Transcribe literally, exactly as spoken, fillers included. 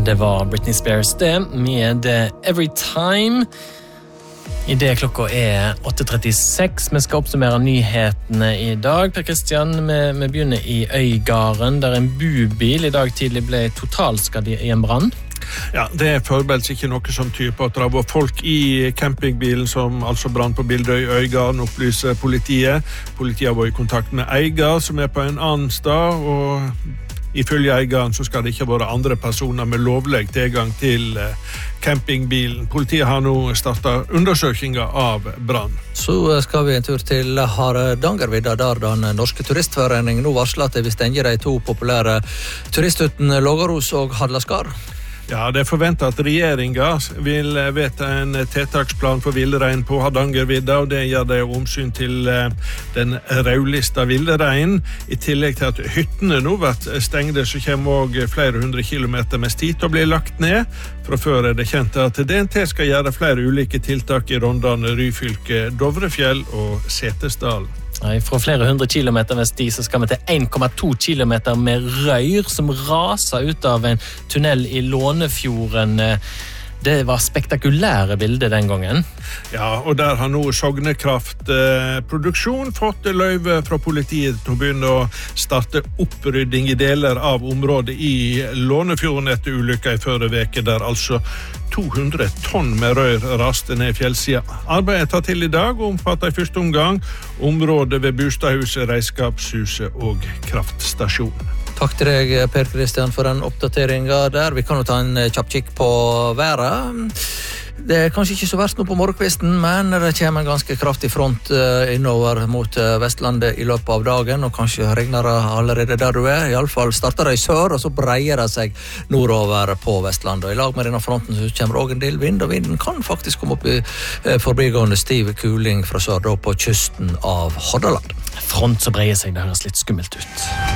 Det var Britney Spears det, med Every Time. I det klokka er åtte trettiseks. Vi skal oppsummere nyhetene i dag. Per Kristian, vi, vi begynner i Øygarden, der en bubil i dag tidlig ble totalskadd i en brann. Ja, det er forberedt ikke noe som tyder på at det var folk i campingbilen som altså brann på Bildøy Øygarden, opplyser politiet. Politiet var i kontakt med eier som er på en annen sted, og ifølge eieren så skal det ikke være andre personer med lovlig tilgang til campingbilen. Politiet har nå startet undersøkelser av brann. Så skal vi en tur til Hardangervidda, der den norske turistforeningen nå varsler at de vil stenge de to populære turisthyttene Lågaros og Hadlaskar. Ja, det er forventet at regjeringen vil vedta en tiltaksplan for villrein på Hardangervidda, og det gjør det omsyn til den rødlista villreinen. I tillegg til at hyttene nå vært stengte, så kommer også flere hundre kilometer med sti til å bli lagt ned. Fra før er det kjent at D N T skal gjøre flere ulike tiltak i Rondane, Ryfylke, Dovrefjell og Setesdal. Fra flere hundre kilometer med sti så skal vi til en komma to kilometer med røyr som raser ut av en tunnel i Lånefjorden. Det var spektakulære bilder den gangen. Ja, og der har nå Sognekraft eh, produksjon fått løyve fra politiet til å begynne å starte opprydding i deler av området i Lånefjorden etter ulykka i førre veke, der altså to hundre tonn med rør raste ned fjellsida. Arbeidet tar til i dag og omfatter i første omgang området ved Bostadhuset, Reiskapshuset og kraftstasjonen. Takk til deg, Per Kristian, for den oppdateringen der. Vi kan jo ta en kjapp kikk på været. Det er kanskje ikke så verst nå på morgenkvisten, men det kommer en ganske kraftig front innover mot Vestlandet i løpet av dagen, og kanskje regner det allerede der du er. I alle fall starter det i sør, og så breier det seg nordover på Vestlandet. Og i lag med denne fronten så kommer det også en del vind, og vinden kan faktisk komme opp i forbigående stiv kuling fra sør da på kysten av Hordaland. Front som breier seg, det høres litt skummelt ut.